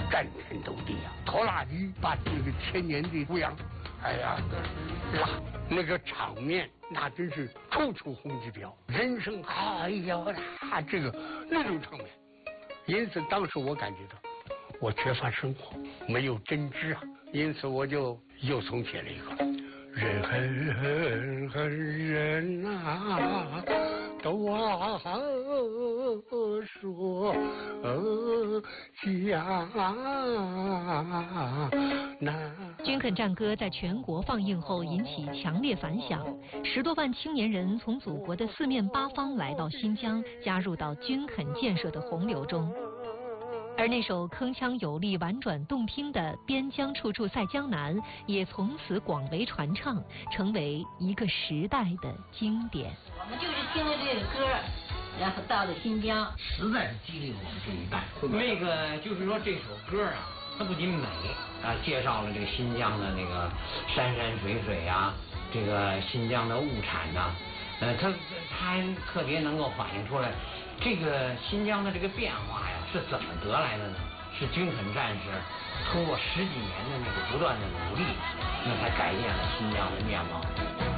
战天斗地啊，拖拉机把这个千年的胡杨，哎呀，拉那个场面，那真是处处红旗标，人生哎呀，这个那种场面。因此，当时我感觉到我缺乏生活，没有真知啊，因此我就又重写了一个人恨人啊，都说家难。 军垦战歌在全国放映后引起强烈反响，10多万青年人从祖国的四面八方来到新疆，加入到军垦建设的洪流中。而那首铿锵有力、婉转动听的《边疆处处赛江南》也从此广为传唱，成为一个时代的经典。 我们就是听了这个歌，然后到了新疆， 实在是激励了我们这一代。那个就是说，这首歌啊，它不仅美啊，介绍了这个新疆的那个山山水水啊，这个新疆的物产呐，它还特别能够反映出来。这个新疆的这个变化呀，是怎么得来的呢？是军垦战士通过10几年的那个不断的努力，那才改变了新疆的面貌。